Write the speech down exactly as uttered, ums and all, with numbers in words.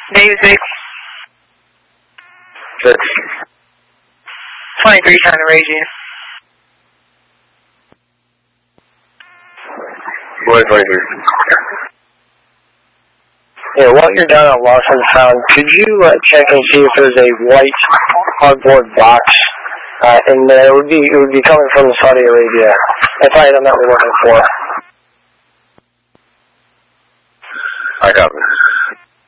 David. Six. twenty-three trying to raise you. Boy, twenty-three. Yeah, while you're down at Lost and Found, could you uh, check and see if there's a white cardboard box uh, in there? It would be it would be coming from Saudi Arabia. That's the item that we're looking for. I got it.